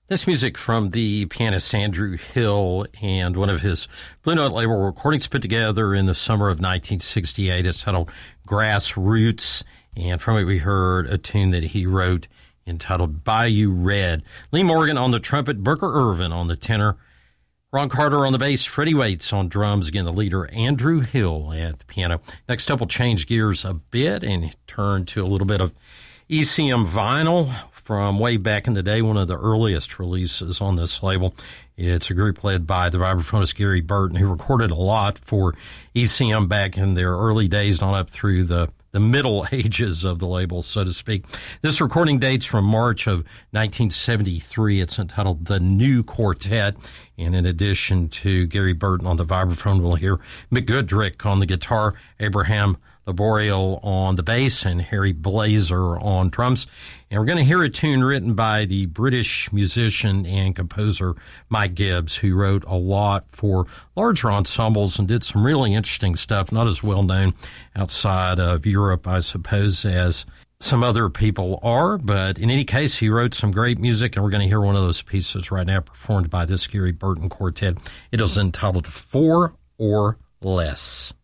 This music from the pianist Andrew Hill and one of his Blue Note label recordings put together in the summer of 1968. It's titled Grassroots, and from it we heard a tune that he wrote entitled Bayou Red. Lee Morgan on the trumpet, Booker Ervin on the tenor, Ron Carter on the bass, Freddie Waits on drums, again the leader, Andrew Hill at the piano. Next up we'll change gears a bit and turn to a little bit of ECM vinyl from way back in the day, one of the earliest releases on this label. It's a group led by the vibraphonist Gary Burton, who recorded a lot for ECM back in their early days, on up through the middle ages of the label, so to speak. This recording dates from March of 1973. It's entitled The New Quartet. And in addition to Gary Burton on the vibraphone, we'll hear Mick Goodrick on the guitar, Abraham Laboriel on the bass, and Harry Blazer on drums. And we're going to hear a tune written by the British musician and composer Mike Gibbs, who wrote a lot for larger ensembles and did some really interesting stuff, not as well known outside of Europe, I suppose, as some other people are. But in any case, he wrote some great music, and we're going to hear one of those pieces right now performed by this Gary Burton quartet. It is entitled Four or Less.